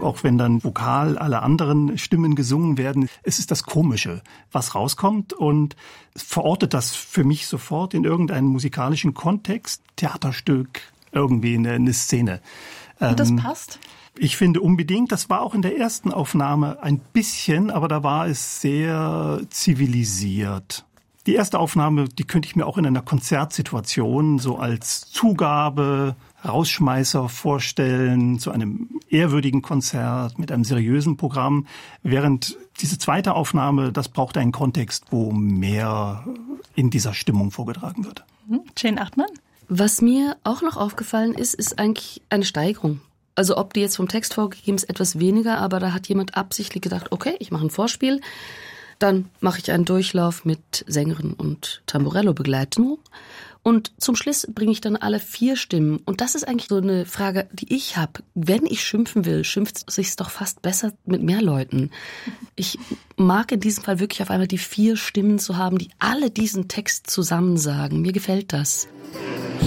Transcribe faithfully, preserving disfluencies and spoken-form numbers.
auch wenn dann vokal alle anderen Stimmen gesungen werden. Es ist das Komische, was rauskommt und verortet das für mich sofort in irgendeinen musikalischen Kontext, Theaterstück, irgendwie eine, eine Szene. Und das passt? Ich finde unbedingt, das war auch in der ersten Aufnahme ein bisschen, aber da war es sehr zivilisiert. Die erste Aufnahme, die könnte ich mir auch in einer Konzertsituation so als Zugabe, Rausschmeißer vorstellen, zu einem ehrwürdigen Konzert mit einem seriösen Programm. Während diese zweite Aufnahme, das braucht einen Kontext, wo mehr in dieser Stimmung vorgetragen wird. Jane Achtmann? Was mir auch noch aufgefallen ist, ist eigentlich eine Steigerung. Also ob die jetzt vom Text vorgegeben ist, etwas weniger, aber da hat jemand absichtlich gedacht, okay, ich mache ein Vorspiel, dann mache ich einen Durchlauf mit Sängerin und Tamburello-Begleitung und zum Schluss bringe ich dann alle vier Stimmen. Und das ist eigentlich so eine Frage, die ich habe. Wenn ich schimpfen will, schimpft es sich doch fast besser mit mehr Leuten. Ich mag in diesem Fall wirklich auf einmal die vier Stimmen zu haben, die alle diesen Text zusammen sagen. Mir gefällt das.